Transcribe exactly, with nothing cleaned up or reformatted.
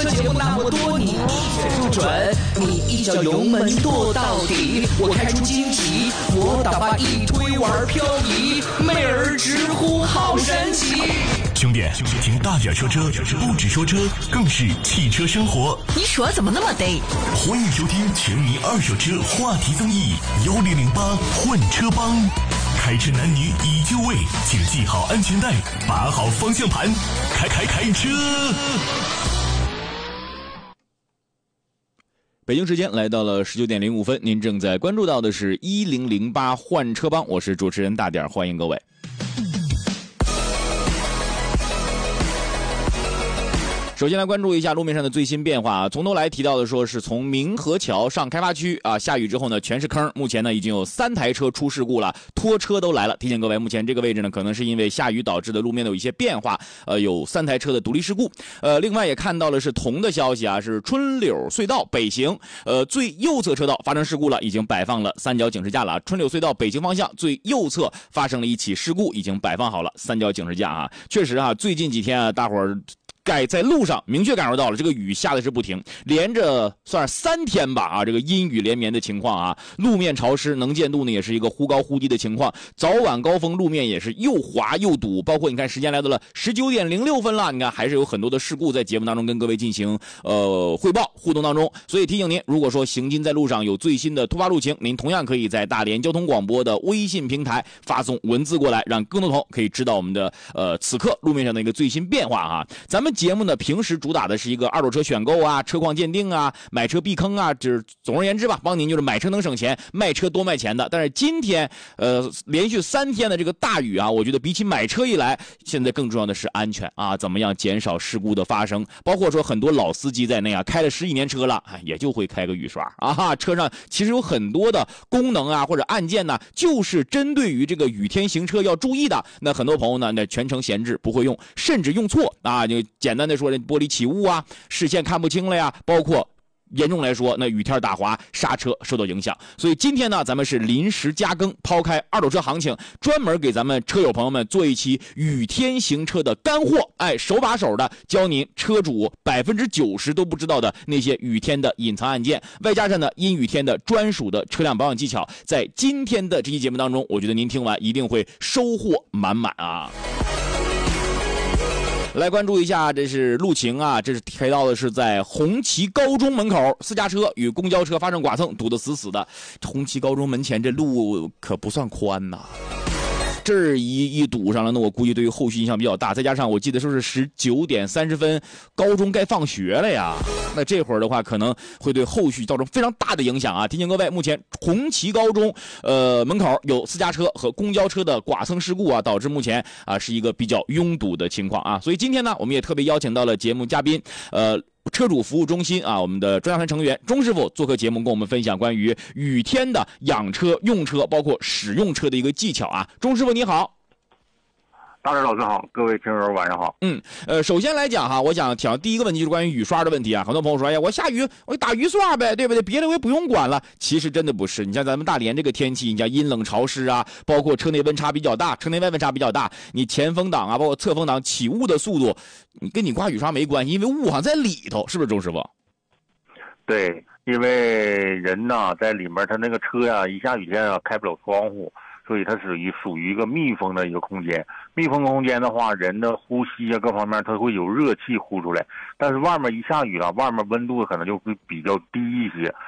车节目那么多，你一选不准，你一脚油门跺到底，我开出惊奇，我打把一推玩漂移，妹儿直呼好神奇。 兄弟，听大点说车，不只说车，更是汽车生活。 你说怎么那么得？ 欢迎收听全民二手车话题综艺幺零零八换车帮。开车男女已就位，请系好安全带，把好方向盘，开开开车。 北京时间来到了十九点零五分，您正在关注到的是一零零八换车帮，我是主持人大点，欢迎各位。首先来关注一下路面上的最新变化，从头来提到的说是从明河桥上开发区啊，下雨之后呢全是坑，目前呢已经有三台车出事故了，拖车都来了。提醒各位，目前这个位置呢可能是因为下雨导致的路面的有一些变化，呃有三台车的独立事故。呃另外也看到了是同的消息啊，是春柳隧道北行呃最右侧车道发生事故了，已经摆放了三角警示架了。春柳隧道北行方向最右侧发生了一起事故，已经摆放好了三角警示架啊。确实啊，最近几天啊大伙儿该在路上明确感受到了，这个雨下的是不停，连着算是三天吧啊，这个阴雨连绵的情况啊，路面潮湿，能见度呢也是一个忽高忽低的情况，早晚高峰路面也是又滑又堵，包括你看时间来到了十九点零六分了，你看还是有很多的事故在节目当中跟各位进行呃汇报互动当中，所以提醒您，如果说行经在路上有最新的突发路情，您同样可以在大连交通广播的微信平台发送文字过来，让更多朋友可以知道我们的呃此刻路面上的一个最新变化啊。咱们节目呢平时主打的是一个二手车选购啊、车况鉴定啊、买车避坑啊，就是总而言之吧，帮您就是买车能省钱，卖车多卖钱的。但是今天呃连续三天的这个大雨啊，我觉得比起买车一来，现在更重要的是安全啊，怎么样减少事故的发生，包括说很多老司机在内啊，开了十几年车了，也就会开个雨刷啊，车上其实有很多的功能啊或者按键呢，就是针对于这个雨天行车要注意的。那很多朋友呢，那全程闲置不会用，甚至用错啊，就简单的说玻璃起雾啊，视线看不清了呀，包括严重来说那雨天打滑刹车受到影响。所以今天呢咱们是临时加更，抛开二手车行情，专门给咱们车友朋友们做一期雨天行车的干货，哎，手把手的教您车主百分之九十都不知道的那些雨天的隐藏按键，外加上呢阴雨天的专属的车辆保养技巧。在今天的这期节目当中，我觉得您听完一定会收获满满啊。来关注一下，这是路情啊，这是提到的是在红旗高中门口，私家车与公交车发生剐蹭，堵得死死的。红旗高中门前这路可不算宽呐，这儿一一堵上了，那我估计对于后续影响比较大。再加上我记得说是十九点三十分，高中该放学了呀，那这会儿的话可能会对后续造成非常大的影响啊！提醒各位，目前红旗高中呃门口有私家车和公交车的剐蹭事故啊，导致目前啊是一个比较拥堵的情况啊。所以今天呢，我们也特别邀请到了节目嘉宾，呃。车主服务中心啊，我们的专家团成员钟师傅做客节目，跟我们分享关于雨天的养车、用车，包括使用车的一个技巧啊。钟师傅你好。 大志老师好，各位听友晚上好。 嗯，呃，首先来讲哈，我想讲第一个问题就是关于雨刷的问题啊。很多朋友说，哎呀，我下雨我打雨刷呗，对不对？别的我也不用管了。其实真的不是，你像咱们大连这个天气，你像阴冷潮湿啊，包括车内温差比较大，车内外温差比较大，你前风挡啊，包括侧风挡起雾的速度，你跟你刮雨刷没关系，因为雾好像在里头，是不是钟师傅？ 对，因为人呐在里面，他那个车呀、啊，一下雨天啊开不了窗户。所以它属于属于一个密封的一个空间，密封空间的话，人的呼吸啊各方面它会有热气呼出来，但是外面一下雨了，外面温度可能就会比较低一些，